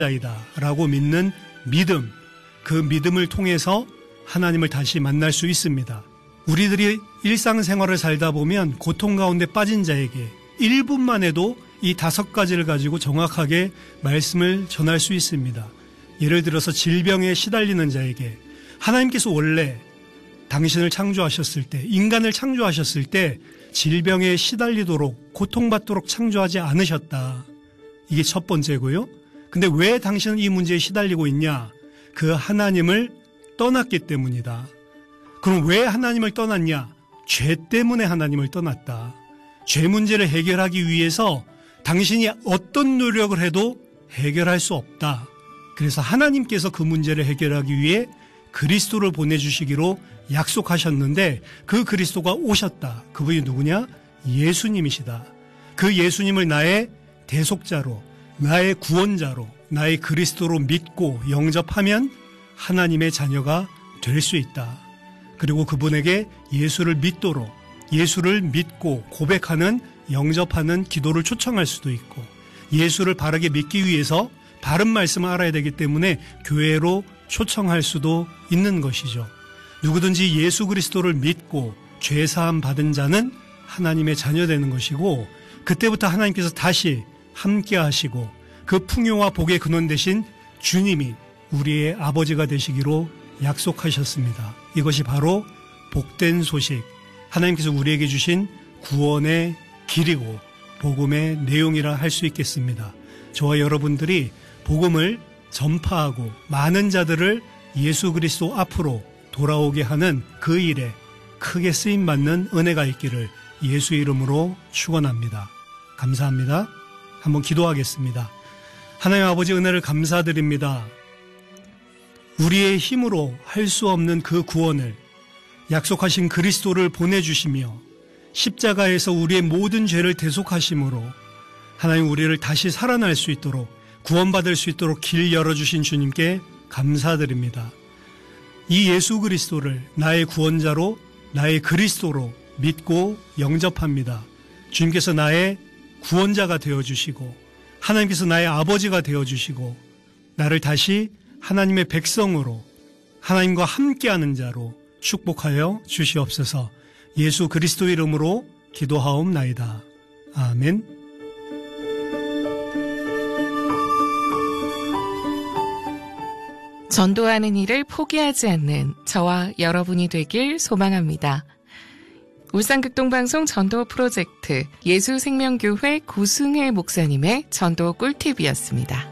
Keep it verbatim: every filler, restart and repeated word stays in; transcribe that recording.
자이다 라고 믿는 믿음, 그 믿음을 통해서 하나님을 다시 만날 수 있습니다. 우리들이 일상생활을 살다 보면 고통 가운데 빠진 자에게 일 분만 해도 이 다섯 가지를 가지고 정확하게 말씀을 전할 수 있습니다. 예를 들어서 질병에 시달리는 자에게 하나님께서 원래 당신을 창조하셨을 때, 인간을 창조하셨을 때 질병에 시달리도록 고통받도록 창조하지 않으셨다. 이게 첫 번째고요. 근데 왜 당신은 이 문제에 시달리고 있냐? 그 하나님을 떠났기 때문이다. 그럼 왜 하나님을 떠났냐? 죄 때문에 하나님을 떠났다. 죄 문제를 해결하기 위해서 당신이 어떤 노력을 해도 해결할 수 없다. 그래서 하나님께서 그 문제를 해결하기 위해 그리스도를 보내주시기로 약속하셨는데 그 그리스도가 오셨다. 그분이 누구냐? 예수님이시다. 그 예수님을 나의 대속자로, 나의 구원자로, 나의 그리스도로 믿고 영접하면 하나님의 자녀가 될 수 있다. 그리고 그분에게 예수를 믿도록, 예수를 믿고 고백하는, 영접하는 기도를 초청할 수도 있고, 예수를 바르게 믿기 위해서 바른 말씀을 알아야 되기 때문에 교회로 초청할 수도 있는 것이죠. 누구든지 예수 그리스도를 믿고 죄사함 받은 자는 하나님의 자녀 되는 것이고, 그때부터 하나님께서 다시 함께 하시고 그 풍요와 복의 근원 되신 주님이 우리의 아버지가 되시기로 약속하셨습니다. 이것이 바로 복된 소식, 하나님께서 우리에게 주신 구원의 길이고 복음의 내용이라 할 수 있겠습니다. 저와 여러분들이 복음을 전파하고 많은 자들을 예수 그리스도 앞으로 돌아오게 하는 그 일에 크게 쓰임받는 은혜가 있기를 예수 이름으로 축원합니다. 감사합니다. 한번 기도하겠습니다. 하나님 아버지, 은혜를 감사드립니다. 우리의 힘으로 할 수 없는 그 구원을 약속하신 그리스도를 보내주시며 십자가에서 우리의 모든 죄를 대속하심으로 하나님 우리를 다시 살아날 수 있도록, 구원받을 수 있도록 길 열어주신 주님께 감사드립니다. 이 예수 그리스도를 나의 구원자로, 나의 그리스도로 믿고 영접합니다. 주님께서 나의 구원자가 되어주시고 하나님께서 나의 아버지가 되어주시고 나를 다시 하나님의 백성으로, 하나님과 함께하는 자로 축복하여 주시옵소서. 예수 그리스도 이름으로 기도하옵나이다. 아멘. 전도하는 일을 포기하지 않는 저와 여러분이 되길 소망합니다. 울산극동방송 전도 프로젝트 예수생명교회 고승혜 목사님의 전도 꿀팁이었습니다.